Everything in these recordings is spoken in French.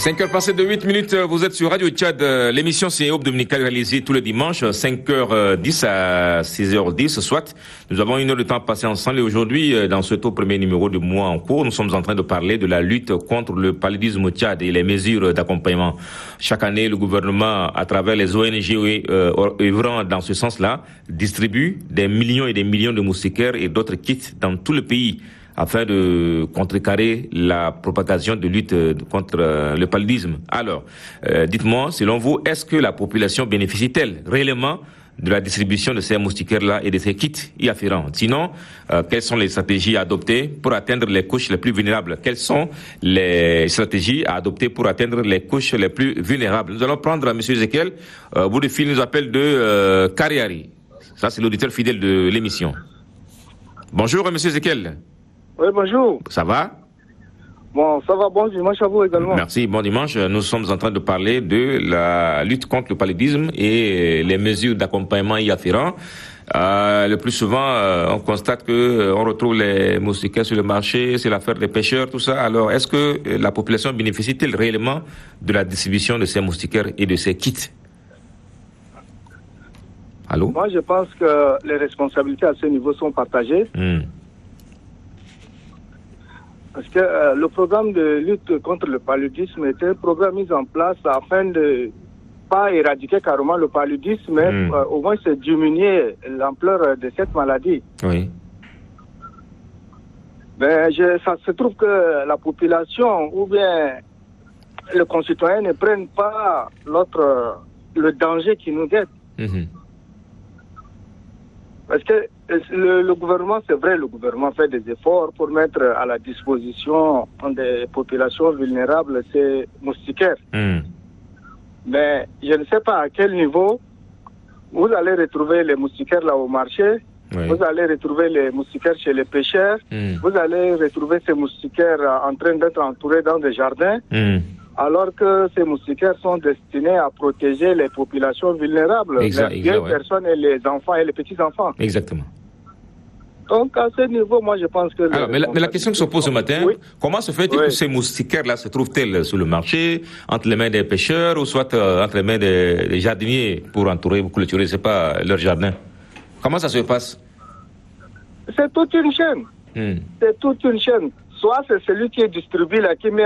5h passées de 8 minutes, vous êtes sur Radio Tchad. L'émission c'est Aube Dominicale réalisée tous les dimanches, 5h10 à 6h10, soit. Nous avons une heure de temps passé ensemble et aujourd'hui, dans ce tout premier numéro du mois en cours, nous sommes en train de parler de la lutte contre le paludisme au Tchad et les mesures d'accompagnement. Chaque année, le gouvernement, à travers les ONG œuvrant dans ce sens-là, distribue des millions et des millions de moustiquaires et d'autres kits dans tout le pays, afin de contrecarrer la propagation de lutte contre le paludisme. Alors, dites-moi, selon vous, est-ce que la population bénéficie-t-elle réellement de la distribution de ces moustiquaires-là et de ces kits y afférents? Sinon, quelles sont les stratégies à adopter pour atteindre les couches les plus vulnérables? Quelles sont les stratégies à adopter pour atteindre les couches les plus vulnérables? Nous allons prendre M. Ezekiel, bout de fil nous appelle de Kariari. Ça, c'est l'auditeur fidèle de l'émission. Bonjour, M. Ezekiel. Oui, bonjour. Ça va? Bon, ça va, bon dimanche à vous également. Merci, bon dimanche. Nous sommes en train de parler de la lutte contre le paludisme et les mesures d'accompagnement y afférents. Le plus souvent, on constate que on retrouve les moustiquaires sur le marché, c'est l'affaire des pêcheurs, tout ça. Alors, est-ce que la population bénéficie-t-elle réellement de la distribution de ces moustiquaires et de ces kits? Allô? Moi, je pense que les responsabilités à ce niveau sont partagées. Parce que le programme de lutte contre le paludisme était un programme mis en place afin de pas éradiquer carrément le paludisme, mais au moins se diminuer l'ampleur de cette maladie. Oui. Mais ça se trouve que la population ou bien le concitoyen ne prennent pas le danger qui nous guette. Parce que le gouvernement, c'est vrai, le gouvernement fait des efforts pour mettre à la disposition des populations vulnérables ces moustiquaires. Mais je ne sais pas à quel niveau vous allez retrouver les moustiquaires là au marché, vous allez retrouver les moustiquaires chez les pêcheurs, vous allez retrouver ces moustiquaires en train d'être entourés dans des jardins. Alors que ces moustiquaires sont destinés à protéger les populations vulnérables, les vieilles personnes et les enfants et les petits-enfants. Exactement. Donc, à ce niveau, moi, je pense que... Alors, mais la question qui se pose ce matin, comment se fait-il que ces moustiquaires-là se trouvent-elles sur le marché, entre les mains des pêcheurs, ou soit entre les mains des jardiniers pour entourer ou clôturer, je sais pas, leur jardin? Comment ça se passe? C'est toute une chaîne. C'est toute une chaîne. Soit c'est celui qui distribue, là, qui met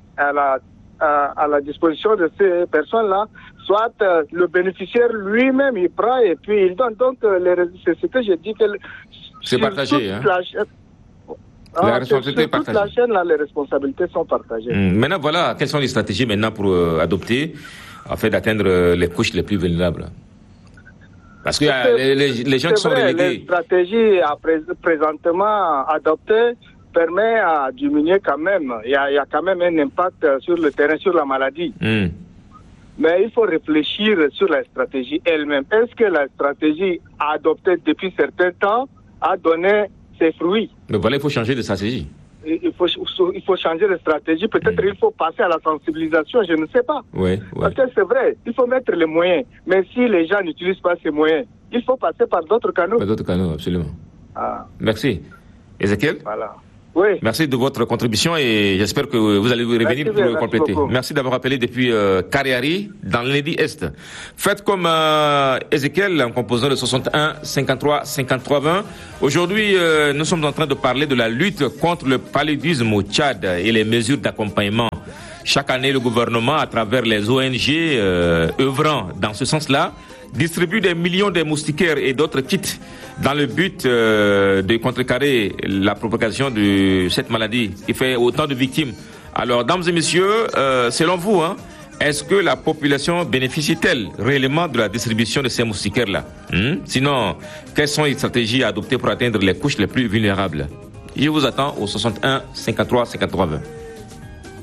à la disposition de ces personnes-là, soit le bénéficiaire lui-même, il prend et puis il donne. Donc, c'est ce que je dis que... C'est partagé, hein? La responsabilité est partagée. Toute la chaîne, là, les responsabilités sont partagées. Maintenant, voilà, quelles sont les stratégies maintenant pour adopter, afin d'atteindre les couches les plus vulnérables? Parce que les gens qui sont relégués... Les stratégies présentement adoptées permet à diminuer quand même. Il y a quand même un impact sur le terrain, sur la maladie. Mais il faut réfléchir sur la stratégie elle-même. Est-ce que la stratégie adoptée depuis certains temps a donné ses fruits? Mais voilà, il faut changer de stratégie. Il faut changer de stratégie. Peut-être il faut passer à la sensibilisation, je ne sais pas. Parce que c'est vrai, il faut mettre les moyens. Mais si les gens n'utilisent pas ces moyens, il faut passer par d'autres canaux. Par d'autres canaux, absolument. Merci. Ezekiel? Voilà. Oui. Merci de votre contribution et j'espère que vous allez revenir pour compléter. Merci d'avoir appelé depuis Kariari, dans l'Indi Est. Faites comme Ezekiel en composant le 61 53 53 20. Aujourd'hui, nous sommes en train de parler de la lutte contre le paludisme au Tchad et les mesures d'accompagnement. Chaque année, le gouvernement, à travers les ONG œuvrant dans ce sens-là, distribue des millions de moustiquaires et d'autres kits dans le but de contrecarrer la propagation de cette maladie qui fait autant de victimes. Alors, dames et messieurs, selon vous, est-ce que la population bénéficie-t-elle réellement de la distribution de ces moustiquaires-là? Sinon, quelles sont les stratégies à adopter pour atteindre les couches les plus vulnérables? Je vous attends au 61 53 53 20.